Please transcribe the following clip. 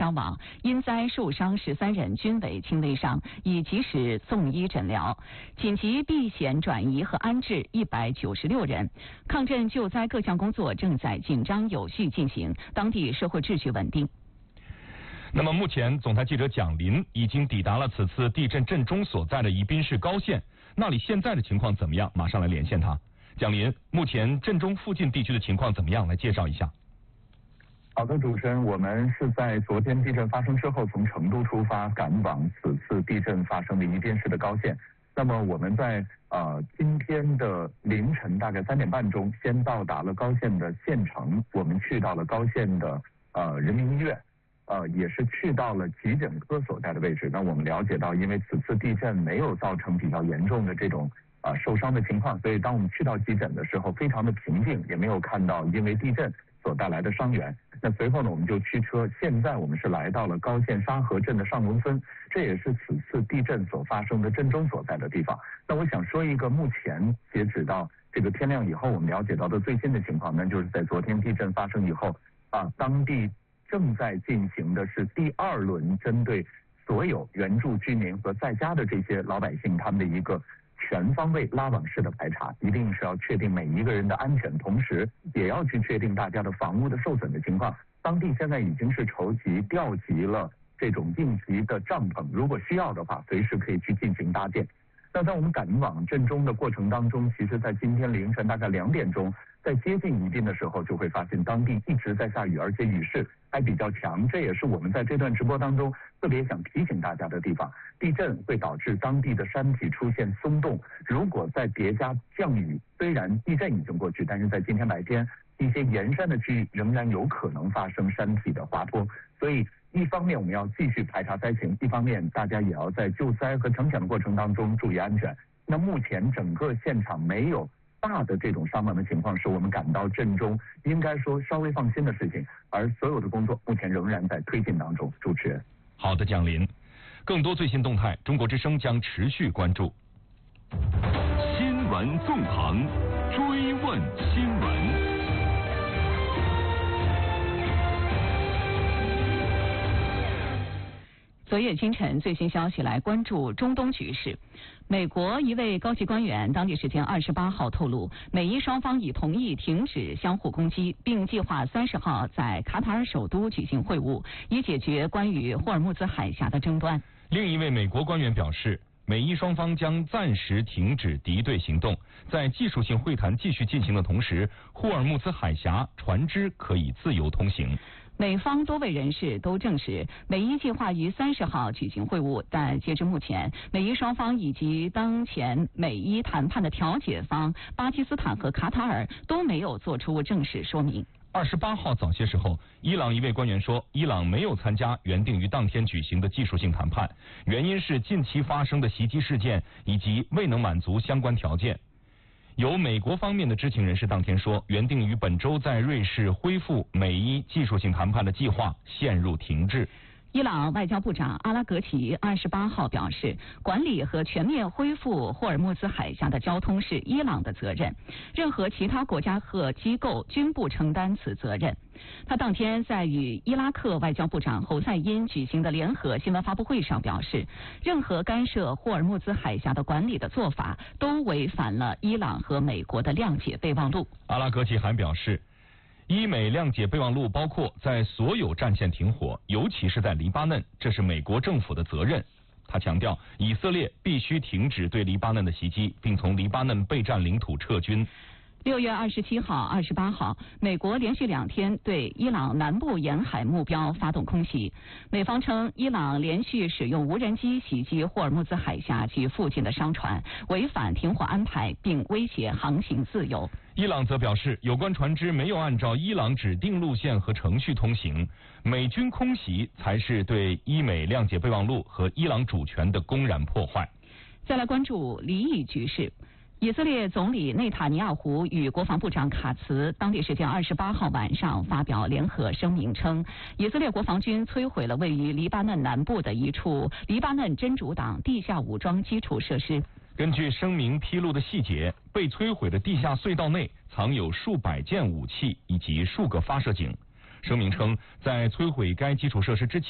伤亡，因灾受伤13人均为轻微伤，已及时送医诊疗。紧急避险转移和安置196人。抗震救灾各项工作正在紧张有序进行，当地社会秩序稳定。 那么目前总台记者蒋林已经抵达了此次地震震中所在的宜宾市高县，那里现在的情况怎么样？马上来连线他。蒋林，目前震中附近地区的情况怎么样？来介绍一下。 好的，主持人，我们是在昨天地震发生之后从成都出发，赶往此次地震发生的宜宾市的高县。那么我们在今天的凌晨大概3点半钟，先到达了高县的县城，我们去到了高县的人民医院。也是去到了急诊科所在的位置。那我们了解到，因为此次地震没有造成比较严重的这种受伤的情况，所以当我们去到急诊的时候，非常的平静，也没有看到因为地震所带来的伤员。那随后呢，我们就驱车，现在我们是来到了高县沙河镇的上龙村，这也是此次地震所发生的震中所在的地方。那我想说一个目前截止到这个天亮以后，我们了解到的最新的情况，那就是在昨天地震发生以后当地正在进行的是第2轮针对所有原住居民和在家的这些老百姓他们的一个全方位拉网式的排查，一定是要确定每一个人的安全，同时也要去确定大家的房屋的受损的情况。当地现在已经是筹集调集了这种应急的帐篷，如果需要的话，随时可以去进行搭建。那在我们赶往震中的过程当中，其实在今天凌晨大概2点钟，在接近宜宾的时候，就会发现当地一直在下雨，而且雨势还比较强。这也是我们在这段直播当中特别想提醒大家的地方。地震会导致当地的山体出现松动，如果再叠加降雨，虽然地震已经过去，但是在今天白天一些沿山的区域仍然有可能发生山体的滑脱。所以一方面我们要继续排查灾情，一方面大家也要在救灾和成险的过程当中注意安全。那目前整个现场没有大的这种伤亡的情况，是我们感到震中应该说稍微放心的事情，而所有的工作目前仍然在推进当中。主持人， 好的，蒋林，更多最新动态，中国之声将持续关注。 新闻纵横，追问新闻。 昨夜今晨最新消息，来关注中东局势。美国一位高级官员当地时间28号透露，美伊双方已同意停止相互攻击，并计划30号在卡塔尔首都举行会晤，以解决关于霍尔木兹海峡的争端。 另一位美国官员表示，美伊双方将暂时停止敌对行动，在技术性会谈继续进行的同时，霍尔木兹海峡船只可以自由通行。 美方多位人士都证实，美伊计划于30号举行会晤，但截至目前，美伊双方以及当前美伊谈判的调解方巴基斯坦和卡塔尔都没有做出正式说明。 28号早些时候，伊朗一位官员说，伊朗没有参加原定于当天举行的技术性谈判，原因是近期发生的袭击事件以及未能满足相关条件。有美国方面的知情人士当天说，原定于本周在瑞士恢复美伊技术性谈判的计划陷入停滞。 伊朗外交部长阿拉格齐28号表示，管理和全面恢复霍尔木兹海峡的交通是伊朗的责任，任何其他国家和机构均不承担此责任。他当天在与伊拉克外交部长侯赛因举行的联合新闻发布会上表示，任何干涉霍尔木兹海峡的管理的做法都违反了伊朗和美国的谅解备忘录。 阿拉格齐还表示，伊美谅解备忘录包括在所有战线停火，尤其是在黎巴嫩，这是美国政府的责任。他强调，以色列必须停止对黎巴嫩的袭击，并从黎巴嫩被占领土撤军。 6月27号、28号，美国连续2天对伊朗南部沿海目标发动空袭。美方称，伊朗连续使用无人机袭击霍尔木兹海峡及附近的商船，违反停火安排，并威胁航行自由。 伊朗则表示，有关船只没有按照伊朗指定路线和程序通行，美军空袭才是对伊美谅解备忘录和伊朗主权的公然破坏。 再来关注离异局势。以色列总理内塔尼亚胡与国防部长卡茨当地时间28号晚上发表联合声明称，以色列国防军摧毁了位于黎巴嫩南部的一处黎巴嫩真主党地下武装基础设施。 根据声明披露的细节，被摧毁的地下隧道内藏有数百件武器以及数个发射井。声明称，在摧毁该基础设施之前，